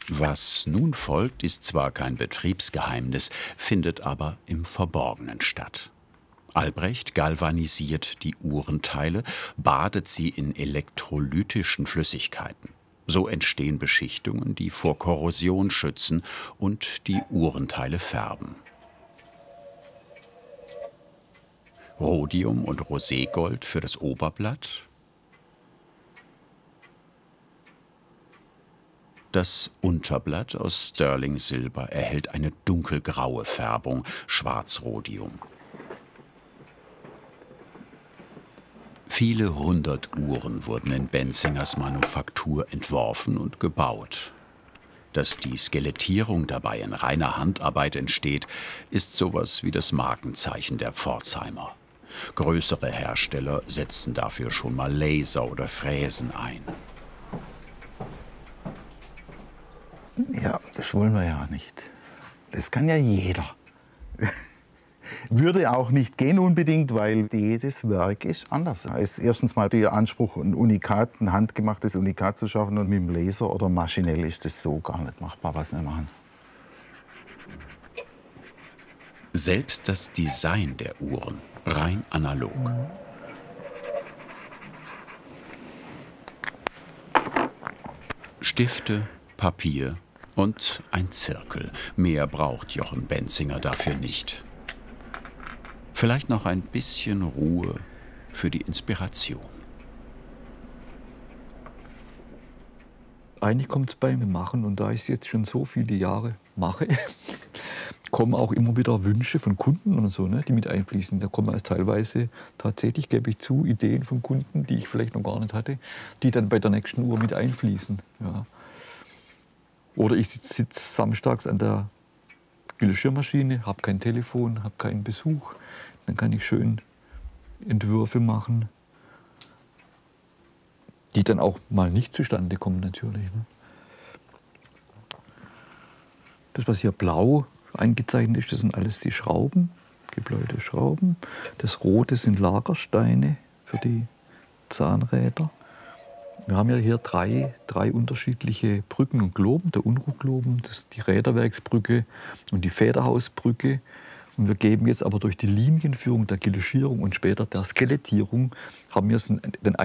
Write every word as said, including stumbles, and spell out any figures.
Was nun folgt, ist zwar kein Betriebsgeheimnis, findet aber im Verborgenen statt. Albrecht galvanisiert die Uhrenteile, badet sie in elektrolytischen Flüssigkeiten. So entstehen Beschichtungen, die vor Korrosion schützen und die Uhrenteile färben. Rhodium und Roségold für das Oberblatt. Das Unterblatt aus Sterling-Silber erhält eine dunkelgraue Färbung, Schwarzrhodium. Viele hundert Uhren wurden in Benzingers Manufaktur entworfen und gebaut. Dass die Skelettierung dabei in reiner Handarbeit entsteht, ist sowas wie das Markenzeichen der Pforzheimer. Größere Hersteller setzten dafür schon mal Laser oder Fräsen ein. Ja, das wollen wir ja nicht. Das kann ja jeder. Würde auch nicht gehen unbedingt, weil jedes Werk ist anders. Es ist erstens mal der Anspruch, ein Unikat, ein handgemachtes Unikat zu schaffen, und mit dem Laser oder maschinell ist das so gar nicht machbar, was wir machen. Selbst das Design der Uhren, rein analog. Stifte, Papier und ein Zirkel. Mehr braucht Jochen Benzinger dafür nicht. Vielleicht noch ein bisschen Ruhe für die Inspiration. Eigentlich kommt es beim Machen, und da ich es jetzt schon so viele Jahre mache, kommen auch immer wieder Wünsche von Kunden und so, ne, die mit einfließen. Da kommen also teilweise tatsächlich, gebe ich zu, Ideen von Kunden, die ich vielleicht noch gar nicht hatte, die dann bei der nächsten Uhr mit einfließen. Ja. Oder ich sitze sitz samstags an der Geschirrmaschine, habe kein Telefon, habe keinen Besuch. Dann kann ich schön Entwürfe machen, die dann auch mal nicht zustande kommen natürlich. Ne? Das, was hier blau eingezeichnet ist, das sind alles die Schrauben, gebläute Schrauben. Das Rote sind Lagersteine für die Zahnräder. Wir haben ja hier drei, drei unterschiedliche Brücken und Globen. Der Unruhgloben, das die Räderwerksbrücke und die Federhausbrücke. Und wir geben jetzt aber durch die Linienführung der Guillochierung und später der Skelettierung haben wir den